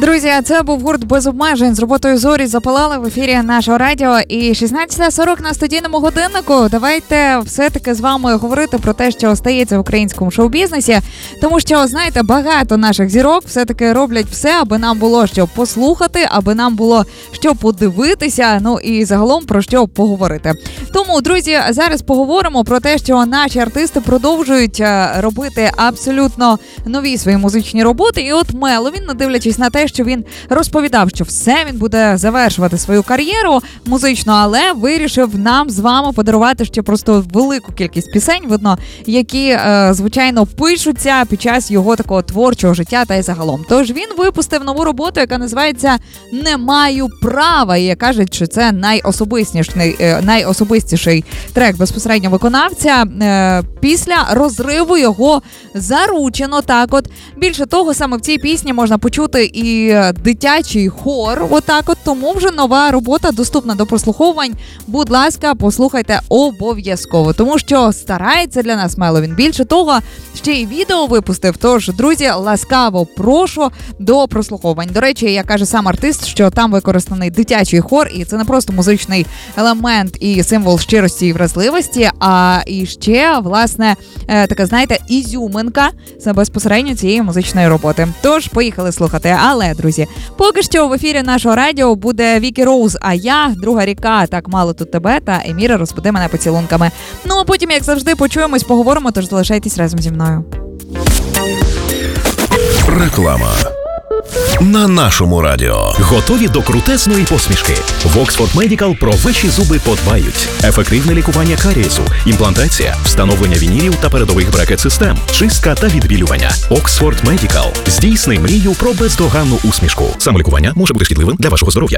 Друзі, це був гурт «Без обмежень» з роботою «Зорі запалали» в ефірі нашого радіо. І 16:40 на студійному годиннику. Давайте все-таки з вами говорити про те, що стається в українському шоу-бізнесі. Тому що, знаєте, багато наших зірок все-таки роблять все, аби нам було що послухати, аби нам було що подивитися, ну і загалом про що поговорити. Тому, друзі, зараз поговоримо про те, що наші артисти продовжують робити абсолютно нові свої музичні роботи. І от Меловін, не дивлячись на те, що він розповідав, що все, він буде завершувати свою кар'єру музичну, але вирішив нам з вами подарувати ще просто велику кількість пісень, видно, які, звичайно, пишуться під час його такого творчого життя та й загалом. Тож він випустив нову роботу, яка називається «Не маю права», і кажуть, що це найособистіший трек безпосередньо виконавця. Після розриву його заручено, так от. Більше того, саме в цій пісні можна почути і дитячий хор, отак от, тому вже нова робота доступна до прослуховувань. Будь ласка, послухайте обов'язково, тому що старається для нас Меловін. Більше того, ще й відео випустив, тож, друзі, ласкаво прошу до прослуховувань. До речі, як каже сам артист, що там використаний дитячий хор, і це не просто музичний елемент і символ щирості і вразливості, а і ще, власне, така, знаєте, ізюминка це безпосередньо цієї музичної роботи. Тож, поїхали слухати. Але, друзі, поки що в ефірі нашого радіо буде Вікі Роуз, а я, Друга ріка, Так мало тут тебе та Еміра Розбуди мене поцілунками. Ну, а потім, як завжди, почуємось, поговоримо, тож залишайтесь разом зі мною. Реклама на нашому радіо. Готові до крутезної посмішки? В Oxford Medical про ваші зуби подбають. Ефективне лікування карієсу, імплантація, встановлення вінірів та передових брекет-систем, чистка та відбілювання. Oxford Medical. Здійсни мрію про бездоганну усмішку. Самолікування може бути шкідливим для вашого здоров'я.